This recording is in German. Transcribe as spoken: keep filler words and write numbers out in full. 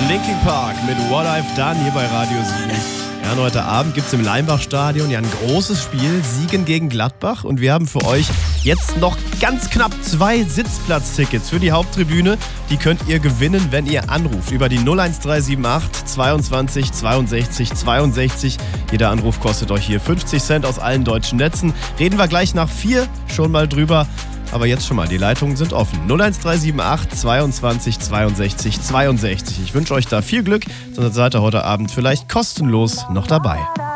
Linkin Park mit What I've Done hier bei Radio sieben. Ja, und heute Abend gibt es im Leimbach-Stadion ja ein großes Spiel, Siegen gegen Gladbach. Und wir haben für euch jetzt noch ganz knapp zwei Sitzplatztickets für die Haupttribüne. Die könnt ihr gewinnen, wenn ihr anruft über die null eins drei sieben acht zweiundzwanzig zweiundsechzig zweiundsechzig. Jeder Anruf kostet euch hier fünfzig Cent aus allen deutschen Netzen. Reden wir gleich nach vier schon mal drüber. Aber jetzt schon mal, die Leitungen sind offen. null eins drei sieben acht zweiundzwanzig zweiundsechzig zweiundsechzig. Ich wünsche euch da viel Glück, sonst seid ihr heute Abend vielleicht kostenlos noch dabei.